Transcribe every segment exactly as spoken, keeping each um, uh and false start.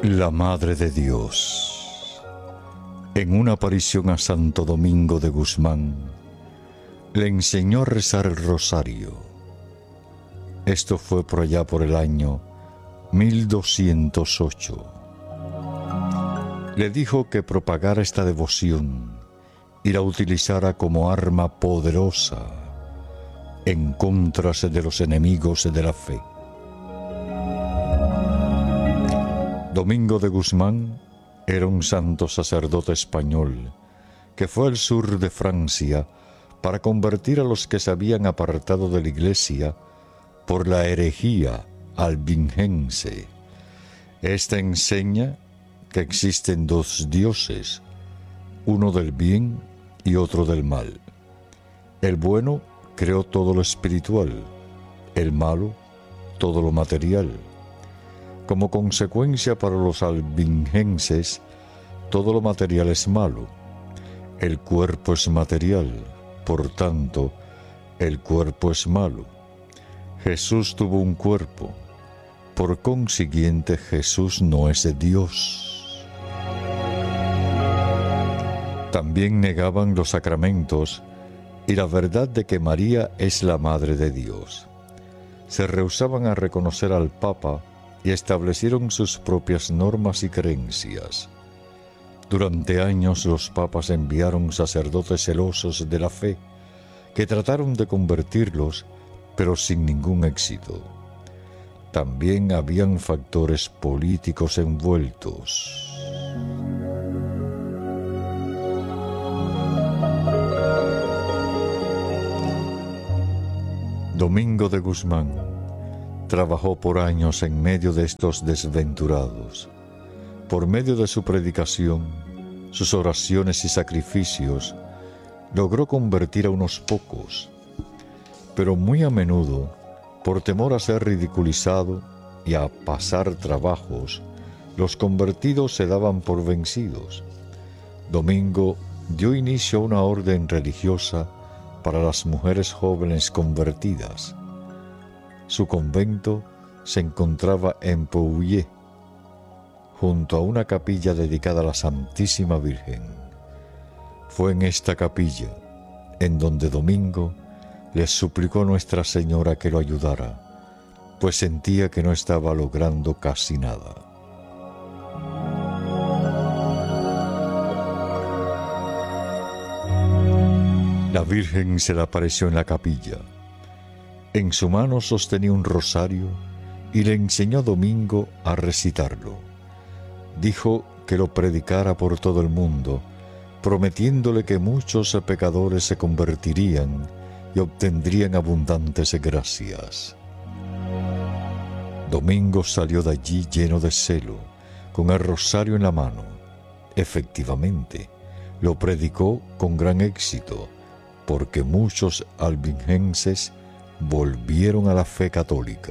La Madre de Dios, en una aparición a Santo Domingo de Guzmán, le enseñó a rezar el rosario. Esto fue por allá por el año mil doscientos ocho. Le dijo que propagara esta devoción y la utilizara como arma poderosa en contra de los enemigos de la fe. Domingo de Guzmán era un santo sacerdote español que fue al sur de Francia para convertir a los que se habían apartado de la Iglesia por la herejía albingense. Esta enseña que existen dos dioses, uno del bien y otro del mal. El bueno creó todo lo espiritual, el malo todo lo material. Como consecuencia para los albingenses, todo lo material es malo. El cuerpo es material, por tanto, el cuerpo es malo. Jesús tuvo un cuerpo, por consiguiente Jesús no es Dios. También negaban los sacramentos y la verdad de que María es la Madre de Dios. Se rehusaban a reconocer al Papa y establecieron sus propias normas y creencias. Durante años los papas enviaron sacerdotes celosos de la fe que trataron de convertirlos, pero sin ningún éxito. También habían factores políticos envueltos. Domingo de Guzmán trabajó por años en medio de estos desventurados. Por medio de su predicación, sus oraciones y sacrificios, logró convertir a unos pocos, pero muy a menudo, por temor a ser ridiculizado y a pasar trabajos, los convertidos se daban por vencidos. Domingo dio inicio a una orden religiosa para las mujeres jóvenes convertidas. Su convento se encontraba en Pouilly, junto a una capilla dedicada a la Santísima Virgen. Fue en esta capilla en donde Domingo le suplicó a Nuestra Señora que lo ayudara, pues sentía que no estaba logrando casi nada. La Virgen se le apareció en la capilla. En su mano sostenía un rosario y le enseñó a Domingo a recitarlo. Dijo que lo predicara por todo el mundo, prometiéndole que muchos pecadores se convertirían y obtendrían abundantes gracias. Domingo salió de allí lleno de celo, con el rosario en la mano. Efectivamente, lo predicó con gran éxito, porque muchos albingenses volvieron a la fe católica.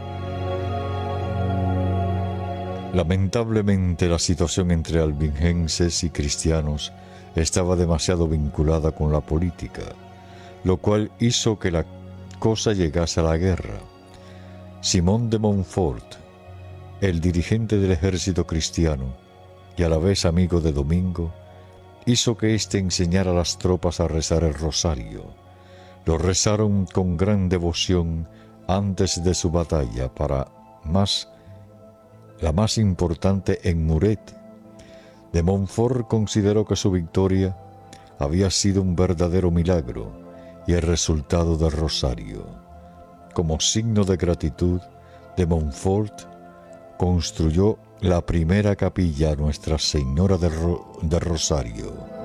Lamentablemente, la situación entre albingenses y cristianos estaba demasiado vinculada con la política, lo cual hizo que la cosa llegase a la guerra. Simón de Montfort, el dirigente del ejército cristiano y a la vez amigo de Domingo, hizo que éste enseñara a las tropas a rezar el rosario. Lo rezaron con gran devoción antes de su batalla para más, la más importante en Muret. De Montfort consideró que su victoria había sido un verdadero milagro y el resultado del rosario. Como signo de gratitud, de Montfort construyó la primera capilla a Nuestra Señora de, Ro- de Rosario.